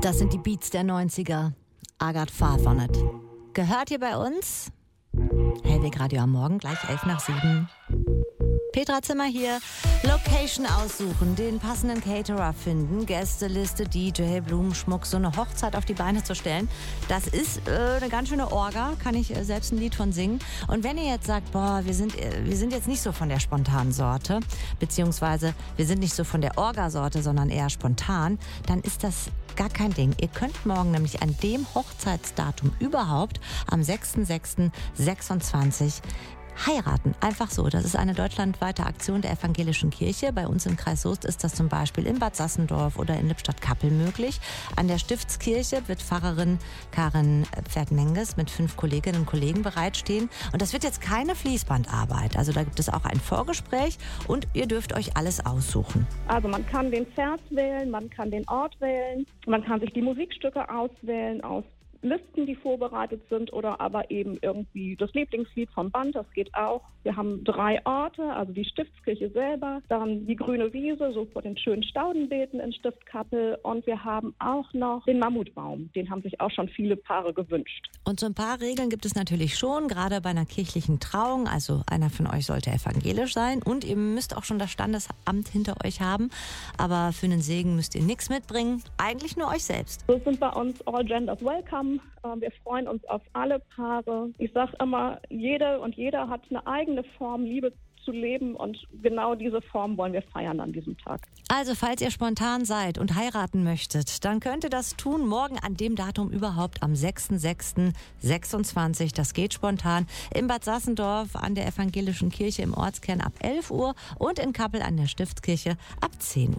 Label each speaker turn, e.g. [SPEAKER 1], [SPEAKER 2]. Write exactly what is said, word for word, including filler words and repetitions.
[SPEAKER 1] Das sind die Beats der neunziger. I got five on it. Gehört ihr bei uns? Hellweg Radio am Morgen, gleich elf nach sieben. Petra Zimmer hier. Location aussuchen, den passenden Caterer finden, Gästeliste, D J, Blumenschmuck, so eine Hochzeit auf die Beine zu stellen. Das ist äh, eine ganz schöne Orga, kann ich äh, selbst ein Lied von singen. Und wenn ihr jetzt sagt, boah, wir sind, äh, wir sind jetzt nicht so von der spontanen Sorte, beziehungsweise wir sind nicht so von der Orga-Sorte, sondern eher spontan, dann ist das gar kein Ding. Ihr könnt morgen nämlich an dem Hochzeitsdatum überhaupt, am sechster sechster sechsundzwanzig, heiraten. Einfach so. Das ist eine deutschlandweite Aktion der Evangelischen Kirche. Bei uns im Kreis Soest ist das zum Beispiel in Bad Sassendorf oder in Lippstadt-Kappel möglich. An der Stiftskirche wird Pfarrerin Karin Pferd-Menges mit fünf Kolleginnen und Kollegen bereitstehen. Und das wird jetzt keine Fließbandarbeit. Also da gibt es auch ein Vorgespräch und ihr dürft euch alles aussuchen.
[SPEAKER 2] Also man kann den Vers wählen, man kann den Ort wählen, man kann sich die Musikstücke auswählen aus Listen, die vorbereitet sind, oder aber eben irgendwie das Lieblingslied vom Band, das geht auch. Wir haben drei Orte, also die Stiftskirche selber, dann die grüne Wiese, so vor den schönen Staudenbeeten in Stiftkappel, und wir haben auch noch den Mammutbaum, den haben sich auch schon viele Paare gewünscht.
[SPEAKER 1] Und so ein paar Regeln gibt es natürlich schon, gerade bei einer kirchlichen Trauung, also einer von euch sollte evangelisch sein und ihr müsst auch schon das Standesamt hinter euch haben, aber für einen Segen müsst ihr nichts mitbringen, eigentlich nur euch selbst.
[SPEAKER 2] So sind bei uns All Genders Welcome. Wir freuen uns auf alle Paare. Ich sage immer, jede und jeder hat eine eigene Form, Liebe zu leben, und genau diese Form wollen wir feiern an diesem Tag.
[SPEAKER 1] Also falls ihr spontan seid und heiraten möchtet, dann könnt ihr das tun morgen an dem Datum überhaupt am sechster sechster sechsundzwanzig. Das geht spontan in Bad Sassendorf an der Evangelischen Kirche im Ortskern ab elf Uhr und in Kappel an der Stiftskirche ab zehn Uhr.